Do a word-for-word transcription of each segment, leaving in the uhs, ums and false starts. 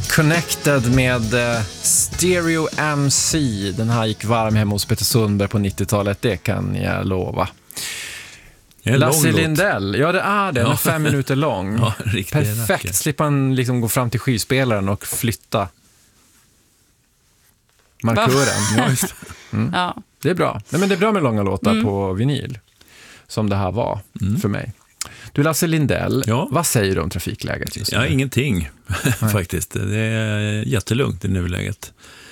Connected med uh, Stereo M C. Den här gick varm hemma hos Peter Sundberg på nittiotalet, det kan jag lova. Lasse Lindell, ja det är det, den är fem minuter lång. Ja, perfekt, slipper han liksom gå fram till skivspelaren och flytta markören. Ja, just det. Mm. Ja. Det är bra. Nej, men det är bra med långa låtar mm. på vinyl, som det här var mm. för mig. Du, Lasse Lindell, ja. Vad säger du om trafikläget just nu? Ja, ingenting faktiskt. Det är jättelugnt i nuläget.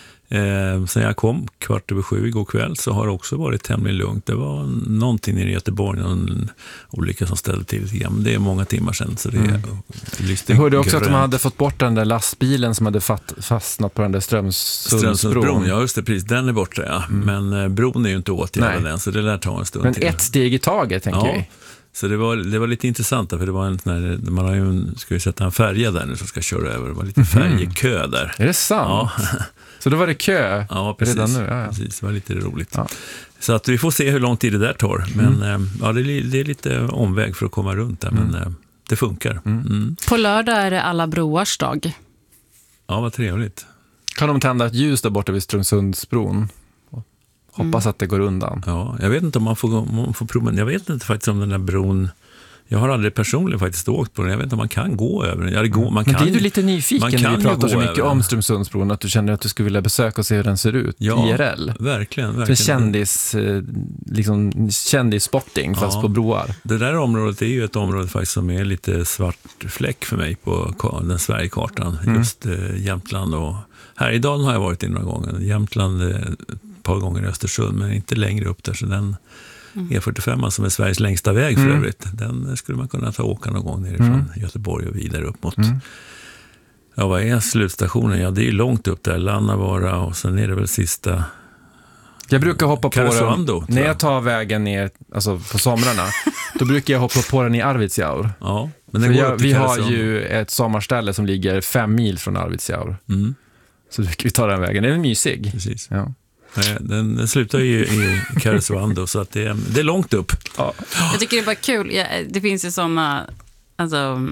Eh, sen jag kom kvart över sju igår kväll så har det också varit tämligen lugnt. Det var någonting i Göteborg, någon olycka som ställde till lite grann. Men det är många timmar sedan så det är mm. Jag hörde också grönt. Att de hade fått bort den där lastbilen som hade fatt, fastnat på den där Strömsundsbron. Ja, just det, precis. Den är borta, ja. Mm. Men eh, bron är ju inte åtgärdad än så det lär ta en stund Men till. Men ett steg i taget, tänker ja. vi. Så det var, det var lite intressant för det var en sån här, man har ju en, ska vi sätta en färja där nu som ska köra över. Det var lite färjekö där. Är det sant? Ja. Så då var det kö ja, precis, redan nu? Ja, ja. Precis, det var lite roligt. Ja. Så att vi får se hur lång tid det där tar. Men mm. ja, det är, det är lite omväg för att komma runt där, mm. men det funkar. Mm. Mm. På lördag är det alla broars dag. Ja, vad trevligt. Kan de tända ett ljus där borta vid Strömsundsbron? Hoppas mm. att det går undan. Ja, jag vet inte om man får, om man får prova. Jag vet inte faktiskt om den där bron. Jag har aldrig personligen faktiskt åkt på den. Jag vet inte om man kan gå över den. Ja, det går, man kan, men det är du lite nyfiken när vi pratar så mycket över. om Strömsundsbron att du känner att du skulle vilja besöka och se hur den ser ut. Ja, I R L. Verkligen. verkligen. För kändis, liksom, kändisspotting fast ja. På broar. Det där området är ju ett område faktiskt som är lite svart fläck för mig på den Sverigekartan. Mm. Just eh, Jämtland och Härjedalen har jag varit i några gånger. Jämtland eh, ett par gånger i Östersund men inte längre upp där så den Mm. E fyrtiofem som är Sveriges längsta väg för mm. övrigt. Den skulle man kunna ta åka någon gång nerifrån mm. Göteborg och vidare upp mot. Mm. Ja, vad är slutstationen? Ja, det är ju långt upp där. Lannavara och sen är det väl sista... Jag brukar hoppa på den när jag tar vägen ner, alltså på somrarna. Då brukar jag hoppa på den i Arvidsjaur. Ja, men den går jag, vi har ju ett sommarställe som ligger fem mil från Arvidsjaur. Mm. Så då brukar vi ta den vägen. Den är mysig. Precis. Ja. Den, den slutar ju i Karesuando så att det är, det är långt upp. Ja. Jag tycker det är bara kul. Ja, det finns ju sådana alltså,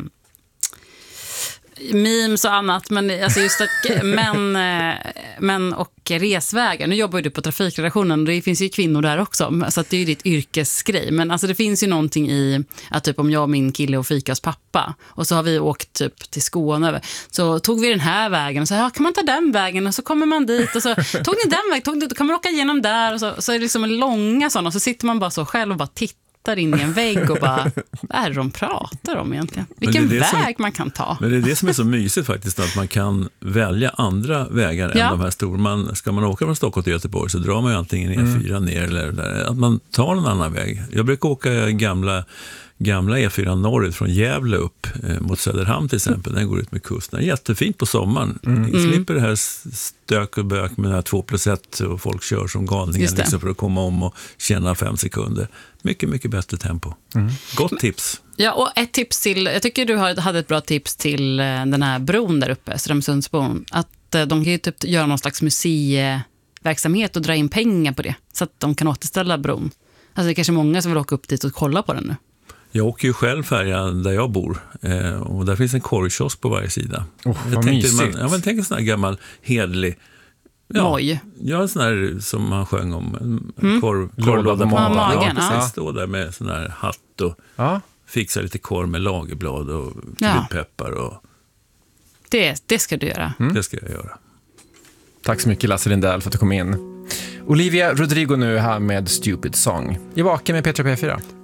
memes och annat men alltså just att män, män och resvägar. Nu jobbar ju du på trafikredaktionen och det finns ju kvinnor där också så att det är ju ditt yrkesgrej. Men alltså det finns ju någonting i att typ om jag och min kille och fikas pappa och så har vi åkt typ till Skåne så tog vi den här vägen och så ja, kan man ta den vägen och så kommer man dit och så tog ni den vägen, tog ni, då kan man åka igenom där och så, så är det liksom en långa sådana och så sitter man bara så själv och bara tittar in i en vägg och bara, vad är det de pratar om egentligen? Vilken väg som, man kan ta. Men det är det som är så mysigt faktiskt, att man kan välja andra vägar ja. Än de här stora. Man, ska man åka från Stockholm till Göteborg så drar man ju antingen E fyra mm. ner eller där, att man tar en annan väg. Jag brukar åka gamla, gamla E fyra norrut från Gävle upp eh, mot Söderhamn till exempel. Den går ut med kusten. Jättefint på sommaren. Mm. Jag slipper det här stök och bök med det här två plus ett och folk kör som galningar liksom för att komma om och känna fem sekunder. Mycket, mycket bättre tempo. Mm. Gott tips. Ja, och ett tips till, jag tycker du hade ett bra tips till den här bron där uppe, Strömsundsbron, att de kan ju typ göra någon slags museiverksamhet och dra in pengar på det, så att de kan återställa bron. Alltså det är kanske många som vill åka upp dit och kolla på den nu. Jag åker ju själv färja där jag bor eh, och där finns en korvkiosk på varje sida. Oh, jag tänkte, man, ja, men tänk en sån här gammal hedlig ja, Moj. Ja, en sån här som man sjöng om. En korv, mm. korvlåda på magen. Ja, precis. Stå där med sån här hatt och ja. Fixa lite korv med lagerblad och kryddpeppar. Och... Det, det ska du göra. Mm. Det ska jag göra. Tack så mycket Lasse Lindell för att du kom in. Olivia Rodrigo nu här med Stupid Song. I Vaken med Petra P fyra.